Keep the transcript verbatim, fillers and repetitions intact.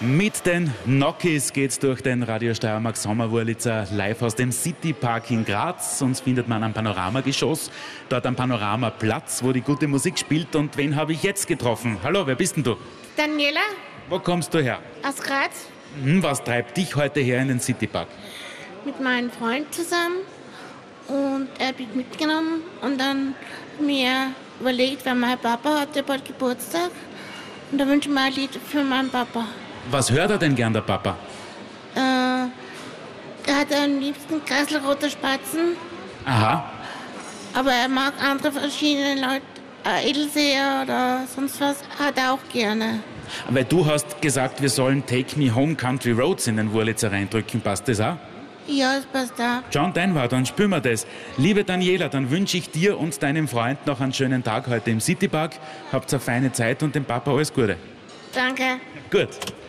Mit den Nokis geht's durch den Radio Steiermark Sommerwurlitzer live aus dem Citypark in Graz. Uns findet man am Panoramageschoss, dort am Panoramaplatz, wo die gute Musik spielt. Und wen habe ich jetzt getroffen? Hallo, wer bist denn du? Daniela. Wo kommst du her? Aus Graz. Hm, was treibt dich heute her in den Citypark? Mit meinem Freund zusammen. Und er hat mich mitgenommen und dann mir überlegt, weil mein Papa hatte bald Geburtstag. Und da wünsche ich mir ein Lied für meinen Papa. Was hört er denn gern, der Papa? Äh, er hat am liebsten Kreiselroter Spatzen. Aha. Aber er mag andere verschiedene Leute, äh, Edelseher oder sonst was, hat er auch gerne. Weil du hast gesagt, wir sollen Take Me Home Country Roads in den Wurlitzer reindrücken. Passt das auch? Ja, das passt da. John Denver, dann spüren wir das. Liebe Daniela, dann wünsche ich dir und deinem Freund noch einen schönen Tag heute im Citypark. Habt eine feine Zeit und dem Papa alles Gute. Danke. Gut.